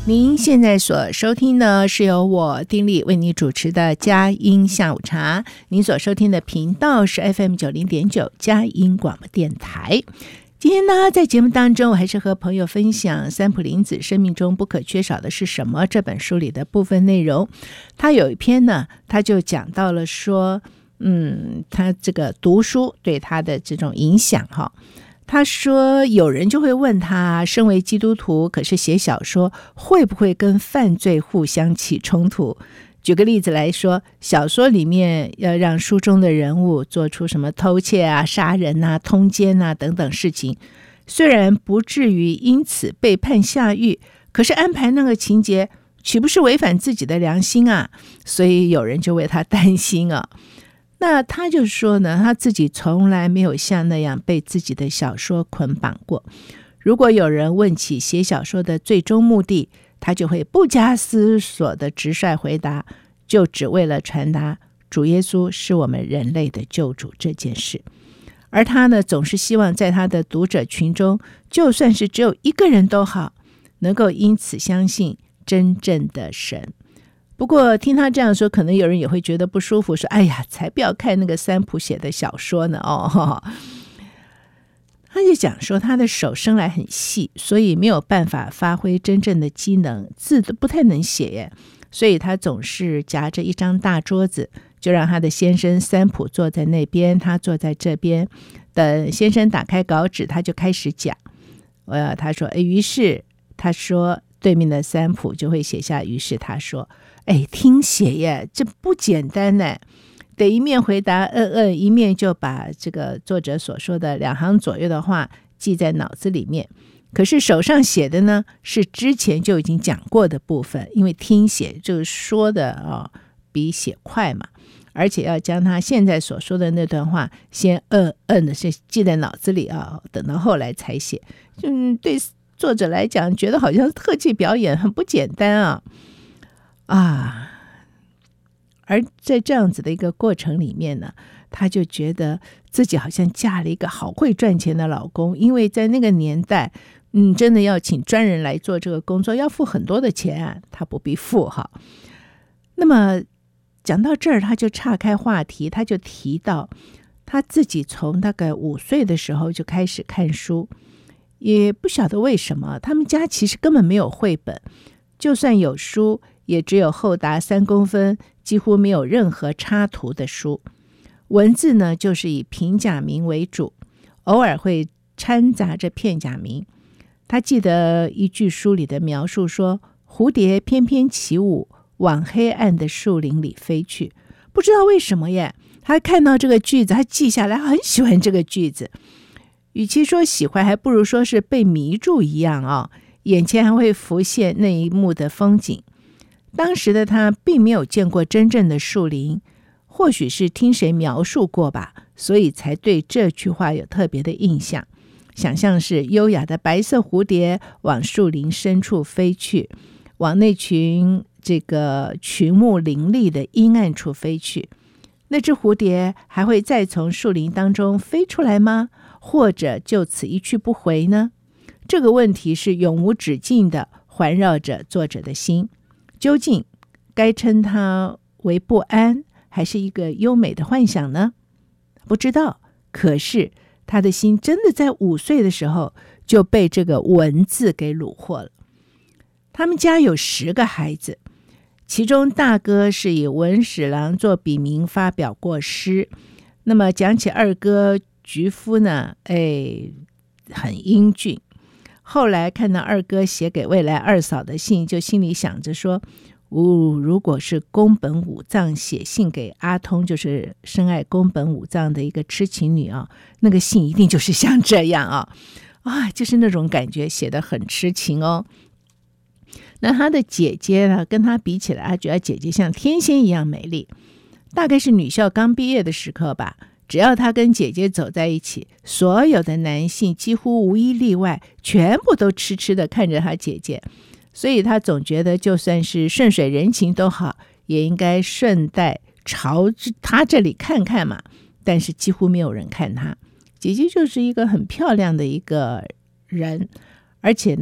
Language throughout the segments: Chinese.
您现在所收听的是由我丁莉为你主持的佳音下午茶，您所收听的频道是 FM90.9 佳音广播电台。今天呢，在节目当中，我还是和朋友分享三浦林子生命中不可缺少的是什么这本书里的部分内容。他有一篇呢，他就讲到了说他这个读书对他的这种影响哈。他说有人就会问他，身为基督徒可是写小说会不会跟犯罪互相起冲突？举个例子来说，小说里面要让书中的人物做出什么偷窃啊、杀人啊、通奸啊等等事情，虽然不至于因此被判下狱，可是安排那个情节岂不是违反自己的良心啊？所以有人就为他担心啊。那他就说呢，他自己从来没有像那样被自己的小说捆绑过。如果有人问起写小说的最终目的，他就会不加思索的直率回答，就只为了传达主耶稣是我们人类的救主这件事。而他呢，总是希望在他的读者群中，就算是只有一个人都好，能够因此相信真正的神。不过听他这样说，可能有人也会觉得不舒服，说哎呀，才不要看那个三浦写的小说呢他就讲说他的手生来很细，所以没有办法发挥真正的机能，字都不太能写耶，所以他总是夹着一张大桌子，就让他的先生三浦坐在那边，他坐在这边，等先生打开稿纸，他就开始讲。他说于是他说对面的三浦就会写下，于是他说听写耶，这不简单呢，得一面回答一面就把这个作者所说的2行左右的话记在脑子里面。可是手上写的呢，是之前就已经讲过的部分，因为听写就是说的比写快嘛，而且要将他现在所说的那段话先的是记在脑子里等到后来才写。对作者来讲，觉得好像特技表演很不简单而在这样子的一个过程里面呢，他就觉得自己好像嫁了一个好会赚钱的老公，因为在那个年代真的要请专人来做这个工作，要付很多的钱他不必付那么讲到这儿，他就岔开话题，他就提到他自己从大概5岁的时候就开始看书，也不晓得为什么他们家其实根本没有绘本，就算有书也只有厚达3公分，几乎没有任何插图的书，文字呢就是以平假名为主，偶尔会掺杂着片假名。他记得一句书里的描述说，蝴蝶翩翩起舞，往黑暗的树林里飞去。不知道为什么耶，他看到这个句子，他记下来，很喜欢这个句子。与其说喜欢，还不如说是被迷住一样眼前还会浮现那一幕的风景。当时的他并没有见过真正的树林，或许是听谁描述过吧，所以才对这句话有特别的印象。想象是优雅的白色蝴蝶往树林深处飞去，往那群这个群木林立的阴暗处飞去。那只蝴蝶还会再从树林当中飞出来吗？或者就此一去不回呢？这个问题是永无止境的环绕着作者的心。究竟该称它为不安，还是一个优美的幻想呢？不知道。可是他的心真的在5岁的时候就被这个文字给虏获了。他们家有10个孩子，其中大哥是以文史郎做笔名发表过诗。那么讲起二哥菊夫呢，很英俊。后来看到二哥写给未来二嫂的信，就心里想着说，如果是宫本武藏写信给阿通，就是深爱宫本武藏的一个痴情女那个信一定就是像这样就是那种感觉，写得很痴情那他的姐姐呢，跟他比起来，他觉得姐姐像天仙一样美丽。大概是女校刚毕业的时刻吧，只要他跟姐姐走在一起，所有的男性几乎无一例外，全部都痴痴的看着他姐姐。所以他总觉得就算是顺水人情都好，也应该顺带朝他这里看看嘛。但是几乎没有人看他。姐姐就是一个很漂亮的一个人，而且呢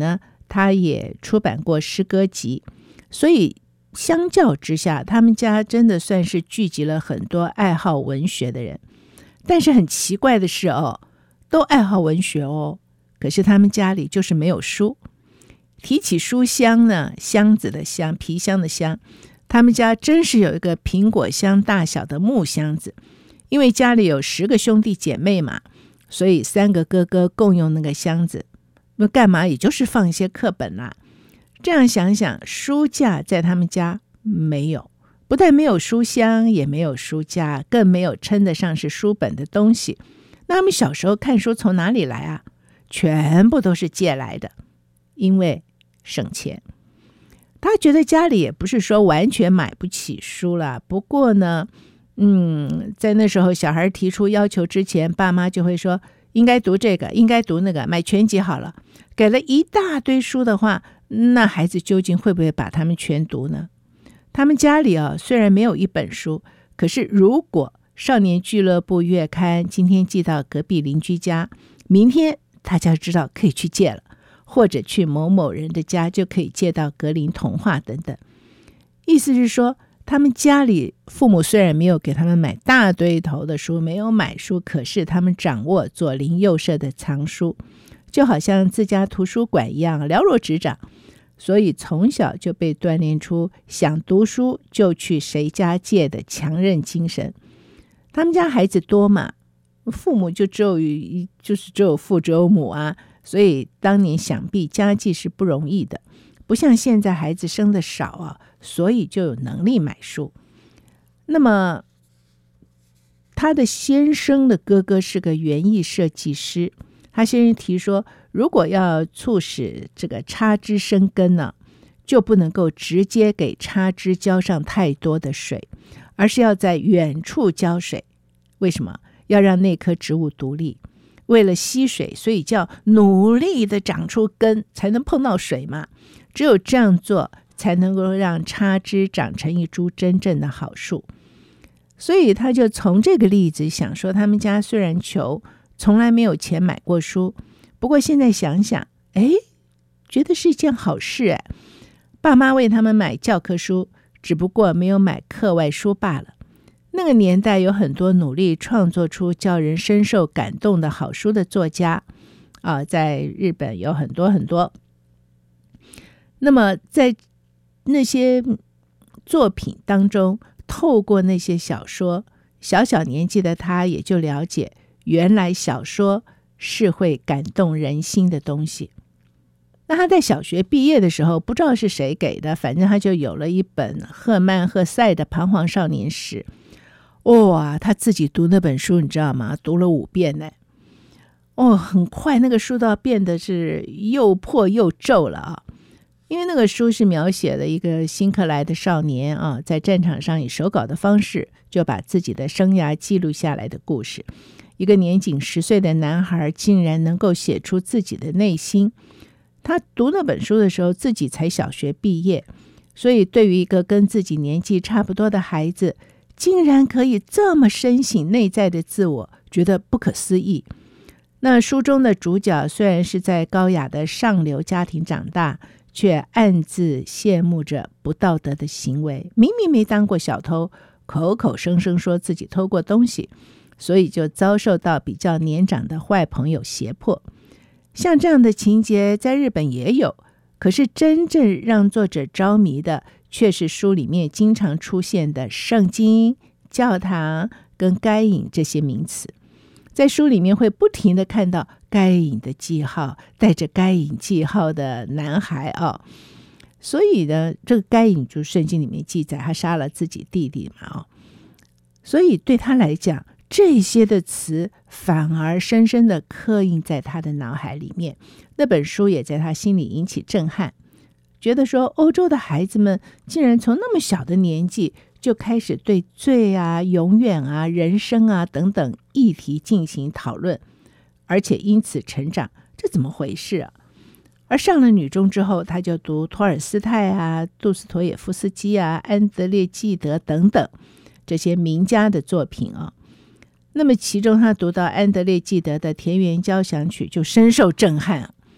他也出版过诗歌集，所以相较之下，他们家真的算是聚集了很多爱好文学的人。但是很奇怪的是都爱好文学可是他们家里就是没有书。提起书箱呢，箱子的箱，皮箱的箱，他们家真是有一个苹果箱大小的木箱子。因为家里有10个兄弟姐妹嘛，所以3个哥哥共用那个箱子。那干嘛？也就是放一些课本啦。这样想想，书架在他们家没有，不但没有书箱，也没有书架，更没有称得上是书本的东西。那他们小时候看书从哪里来啊？全部都是借来的，因为省钱。他觉得家里也不是说完全买不起书了，不过呢在那时候小孩提出要求之前，爸妈就会说应该读这个，应该读那个，买全集好了。给了一大堆书的话，那孩子究竟会不会把它们全读呢？他们家里虽然没有一本书，可是如果少年俱乐部月刊今天寄到隔壁邻居家，明天大家知道可以去借了，或者去某某人的家就可以借到格林童话等等。意思是说，他们家里父母虽然没有给他们买大堆头的书，没有买书，可是他们掌握左邻右舍的藏书，就好像自家图书馆一样了若指掌。所以从小就被锻炼出想读书就去谁家借的强韧精神。他们家孩子多嘛，父母就只有父只有母啊，所以当年想必家计是不容易的，不像现在孩子生的少所以就有能力买书。那么他的先生的哥哥是个园艺设计师，他先生提说，如果要促使这个插枝生根呢，就不能够直接给插枝浇上太多的水，而是要在远处浇水。为什么？要让那棵植物独立，为了吸水，所以叫努力的长出根，才能碰到水嘛。只有这样做，才能够让插枝长成一株真正的好树。所以他就从这个例子想说，他们家虽然穷，从来没有钱买过书，不过现在想想，觉得是一件好事爸妈为他们买教科书，只不过没有买课外书罢了。那个年代有很多努力创作出叫人深受感动的好书的作家在日本有很多很多。那么在那些作品当中，透过那些小说，小小年纪的他也就了解，原来小说是会感动人心的东西。那他在小学毕业的时候，不知道是谁给的，反正他就有了一本赫曼·赫塞的《彷徨少年史》。他自己读那本书，你知道吗？读了5遍呢。很快那个书都变得是又破又皱了因为那个书是描写了一个新克莱的少年在战场上以手稿的方式就把自己的生涯记录下来的故事。一个年仅10岁的男孩竟然能够写出自己的内心。他读那本书的时候自己才小学毕业，所以对于一个跟自己年纪差不多的孩子，竟然可以这么深省内在的自我，觉得不可思议。那书中的主角虽然是在高雅的上流家庭长大，却暗自羡慕着不道德的行为。明明没当过小偷，口口声声说自己偷过东西，所以就遭受到比较年长的坏朋友胁迫。像这样的情节在日本也有，可是真正让作者着迷的却是书里面经常出现的圣经、教堂跟该隐这些名词。在书里面会不停地看到该隐的记号，带着该隐记号的男孩所以呢，这个该隐就圣经里面记载他杀了自己弟弟嘛所以对他来讲，这些的词反而深深地刻印在他的脑海里面。那本书也在他心里引起震撼，觉得说欧洲的孩子们竟然从那么小的年纪就开始对罪永远人生等等议题进行讨论，而且因此成长，这怎么回事而上了女中之后，他就读托尔斯泰杜斯妥也夫斯基安德烈纪德等等这些名家的作品那么其中他读到安德烈纪德的田园交响曲就深受震撼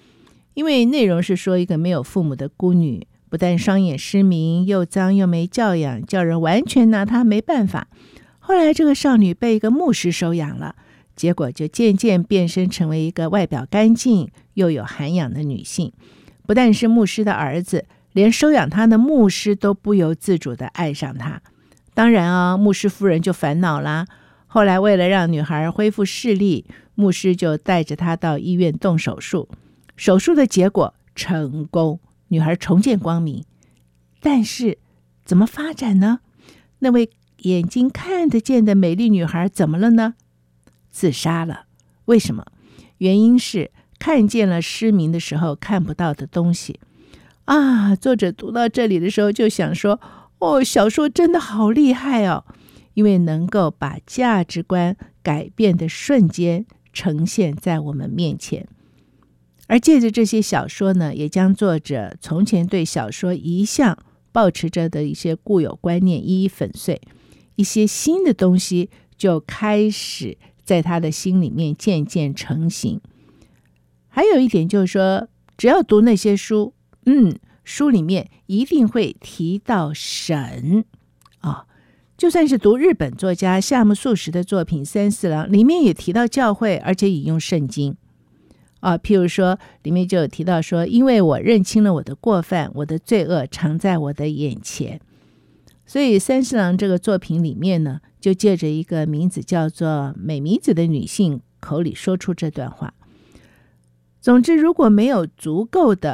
因为内容是说一个没有父母的孤女，不但双眼失明，又脏又没教养，叫人完全拿她没办法。后来这个少女被一个牧师收养了，结果就渐渐变身成为一个外表干净又有涵养的女性。不但是牧师的儿子，连收养她的牧师都不由自主地爱上她。当然牧师夫人就烦恼啦。后来为了让女孩恢复视力，牧师就带着她到医院动手术。手术的结果成功，女孩重见光明。但是怎么发展呢？那位眼睛看得见的美丽女孩怎么了呢？自杀了。为什么？原因是看见了失明的时候看不到的东西啊！作者读到这里的时候就想说，小说真的好厉害哦，因为能够把价值观改变的瞬间呈现在我们面前。而借着这些小说呢，也将作者从前对小说一向抱持着的一些固有观念一一粉碎，一些新的东西就开始在他的心里面渐渐成型。还有一点就是说，只要读那些书，书里面一定会提到神就算是读日本作家夏目漱石的作品《三四郎》，里面也提到教会，而且引用圣经譬如说里面就有提到说，因为我认清了我的过犯，我的罪恶常在我的眼前。所以三四郎这个作品里面呢，就借着一个名字叫做美弥子的女性口里说出这段话。总之，如果没有足够的